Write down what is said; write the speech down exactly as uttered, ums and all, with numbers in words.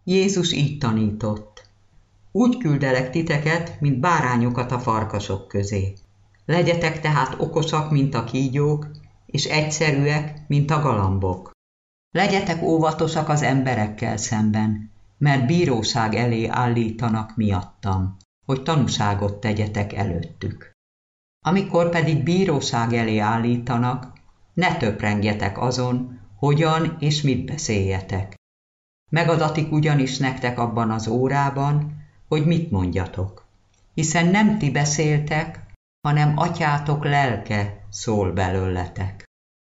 Jézus így tanított: úgy küldelek titeket, mint bárányokat a farkasok közé. Legyetek tehát okosak, mint a kígyók, és egyszerűek, mint a galambok. Legyetek óvatosak az emberekkel szemben, mert bíróság elé állítanak miattam, hogy tanúságot tegyetek előttük. Amikor pedig bíróság elé állítanak, ne töprengjetek azon, hogyan és mit beszéljetek. Megadatik ugyanis nektek abban az órában, hogy mit mondjatok, hiszen nem ti beszéltek, hanem atyátok lelke szól belőletek.